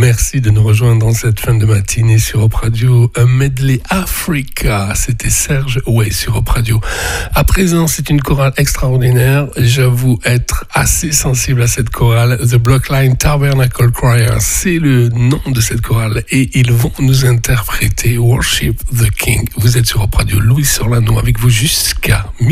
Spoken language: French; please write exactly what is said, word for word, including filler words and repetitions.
Merci de nous rejoindre dans cette fin de matinée sur Hop Radio. Un medley Africa, c'était Serge Way sur Hop Radio. À présent, c'est une chorale extraordinaire. J'avoue être assez sensible à cette chorale. The Blockline Tabernacle Choir, c'est le nom de cette chorale. Et ils vont nous interpréter Worship the King. Vous êtes sur Hop Radio. Louis Orlando avec vous jusqu'à